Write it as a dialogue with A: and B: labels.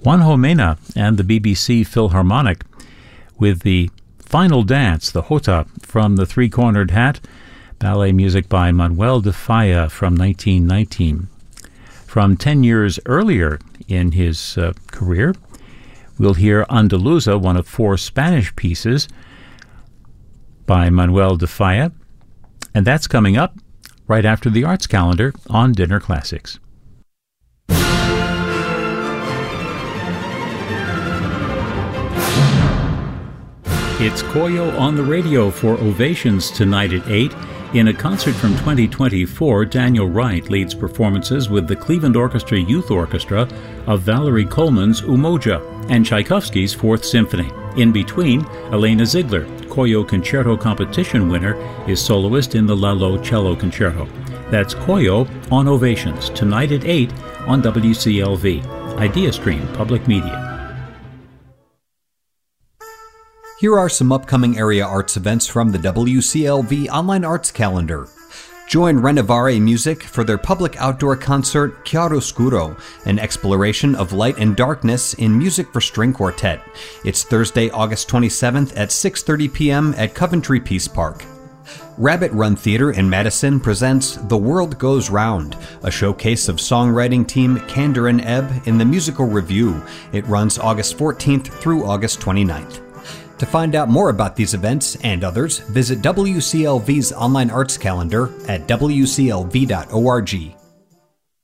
A: Juan Jomena and the BBC Philharmonic with the final dance, the Jota, from The Three-Cornered Hat, ballet music by Manuel de Falla from 1919. From 10 years earlier in his career, we'll hear Andaluza, one of 4 Spanish pieces by Manuel de Falla, and that's coming up right after the Arts Calendar on Dinner Classics. It's Koyo on the radio for Ovations tonight at 8. In a concert from 2024, Daniel Wright leads performances with the Cleveland Orchestra Youth Orchestra of Valerie Coleman's Umoja and Tchaikovsky's Fourth Symphony. In between, Elena Ziegler, Koyo Concerto Competition winner, is soloist in the Lalo Cello Concerto. That's Koyo on Ovations tonight at 8 on WCLV, IdeaStream Public Media.
B: Here are some upcoming area arts events from the WCLV Online Arts Calendar. Join Renovare Music for their public outdoor concert Chiaroscuro, an exploration of light and darkness in music for string quartet. It's Thursday, August 27th at 6:30 p.m. at Coventry Peace Park. Rabbit Run Theater in Madison presents The World Goes Round, a showcase of songwriting team Candor and Ebb in the Musical Review. It runs August 14th through August 29th. To find out more about these events and others, visit WCLV's online arts calendar at wclv.org.